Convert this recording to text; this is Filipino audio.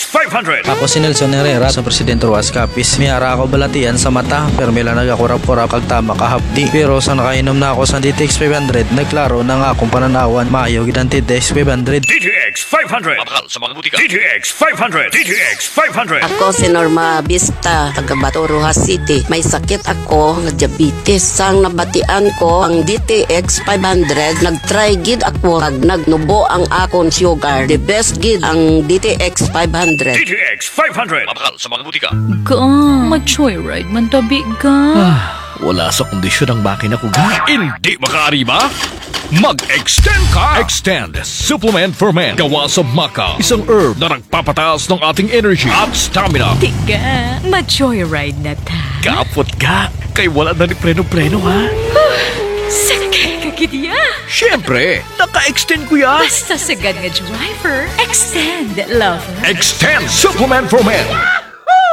DTX 500. Ako si Nelson Herrera sa Presidente Ruas Capiz. Miyara ako balatian sa mata pero may lang nagakurap-kurap kag tama kahapdi. Pero sa nakainom na ako sa DTX 500, nagklaro na nga akong pananawan maayo gid ang DTX 500. DTX 500. Mahal sa mga butika. DTX 500. DTX 500. Ako si Norma Vista, taga Bato, Rojas City. May sakit ako nga diabetes. Sang nabatian ko ang DTX 500, nag-try gid ako kag nagnubo ang akon sugar. The best gid ang DTX 500. DTX 500. Mahal sa mga butika. Ka, mag-joyride man tabi ka. Wala sa kondisyon ang makina ko ga. Hindi makaari ba? Mag-extend ka! Extend Supplement for Men. Gawa sa maca. Isang herb na nagpapataas ng ating energy at stamina. Tiga, mag-joyride na ta. Kapot ka. Kay wala na ni preno-preno ha. Sakay ka gidya. Siyempre, naka-extend ko ya. Basta sagad nga driver, extend lover. Extend Supplement for Men.